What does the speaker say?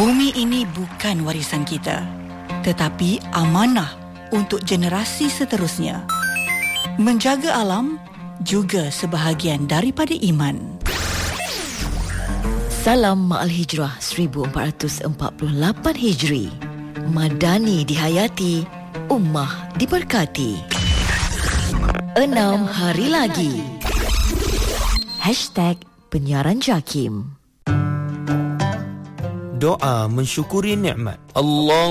Bumi ini bukan warisan kita, tetapi amanah untuk generasi seterusnya. Menjaga alam juga sebahagian daripada iman. Salam Ma'al Hijrah 1448 Hijri. Madani dihayati, ummah diberkati. 6 hari lagi. #Penyiaran Jakim. Doa mensyukuri nikmat. Allah